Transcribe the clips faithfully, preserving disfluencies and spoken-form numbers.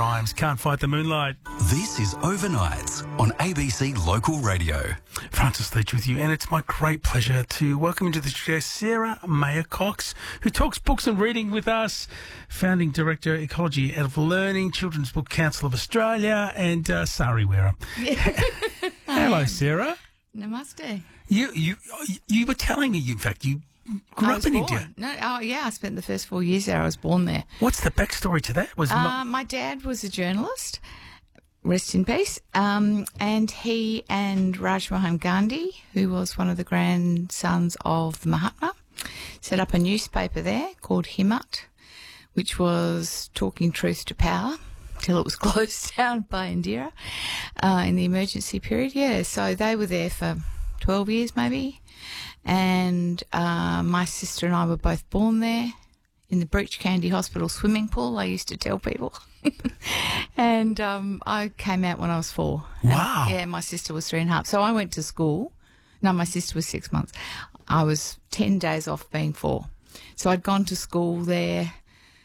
Rhymes, Can't Fight the Moonlight. This is Overnights on A B C Local Radio. Francis Leach with you, and it's my great pleasure to welcome into the studio Sarah Mayer-Cox, who talks books and reading with us, founding director, Ecology Out of Learning, Children's Book Council of Australia, and uh, Sari Wearer. Hello, Sarah. Namaste. You you you were telling me, in fact, you grew I up was in born. India. No, oh yeah, I spent the first four years there. I was born there. What's the backstory to that? Was Uh, my dad was a journalist, rest in peace, um, and he and Raj Mohan Gandhi, who was one of the grandsons of the Mahatma, set up a newspaper there called Himmat, which was talking truth to power till it was closed down by Indira uh, in the emergency period. Yeah, so they were there for twelve years maybe, and uh, my sister and I were both born there in the Breach Candy Hospital swimming pool, I used to tell people. and um, I came out when I was four. Wow. And, yeah, my sister was three and a half. So I went to school. No, my sister was six months. I was ten days off being four. So I'd gone to school there.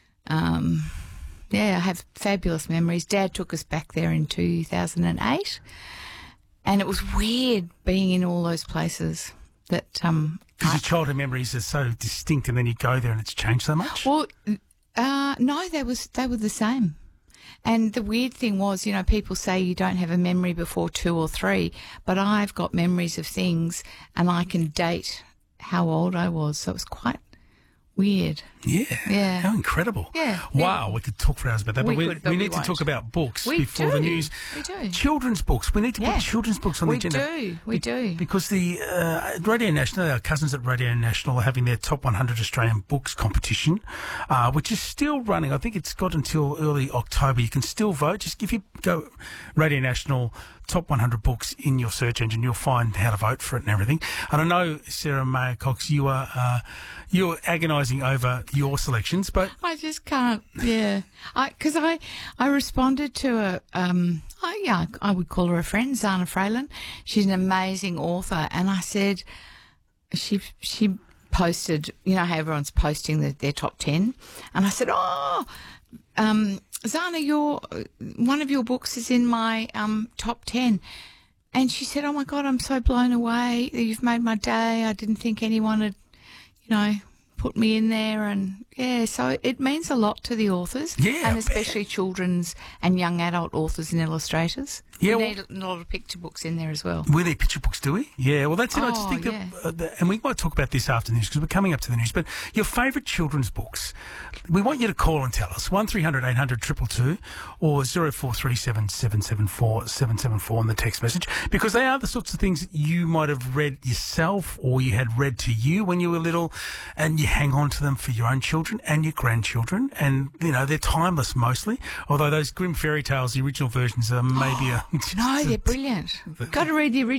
Um, yeah, I have fabulous memories. Dad took us back there in two thousand eight. And it was weird being in all those places that... Um, Because your childhood memories are so distinct, and then you go there and it's changed so much? Well, uh, no, they was they were the same. And the weird thing was, you know, people say you don't have a memory before two or three, but I've got memories of things, and I can date how old I was. So it was quite weird. Yeah. Yeah. How incredible. Yeah. Wow, Yeah. we could talk for hours about that, We but we, could, but we we need to won't. talk about books We before do. the news. We do. Children's books. We need to Yeah. put children's books on We the agenda. do. We do. Because the uh, Radio National, our cousins at Radio National, are having their Top one hundred Australian Books competition, uh, which is still running. I think it's got until early October. You can still vote. Just if you go Radio National Top one hundred Books in your search engine, you'll find how to vote for it and everything. And I know, Sarah Mayer-Cox, you are uh, you're agonising over your selections, but I just can't, yeah. I Because I, I responded to a, um, I, yeah, I would call her a friend, Zana Fralin. She's an amazing author. And I said, she she posted, you know how everyone's posting the, their top ten? And I said, oh, um, Zana, your, one of your books is in my um, top ten. And she said, oh, my God, I'm so blown away. You've made my day. I didn't think anyone had, you know, put me in there. And, yeah, so it means a lot to the authors. Yeah, I and bet. especially children's and young adult authors and illustrators. Yeah, we well- need a lot of picture books in there as well. we need picture books, do we? Yeah, well, that's it. I just Oh, think yeah. that, uh, the, and we might talk about this after the news because we're coming up to the news, but your favourite children's books, we want you to call and tell us, one three hundred eight hundred two two two or zero four three seven seven seven four seven seven four on the text message, because they are the sorts of things that you might have read yourself or you had read to you when you were little, and you hang on to them for your own children and your grandchildren, and, you know, they're timeless mostly, although those Grimm fairy tales, the original versions, are maybe a... No, they're brilliant. Got to read the original.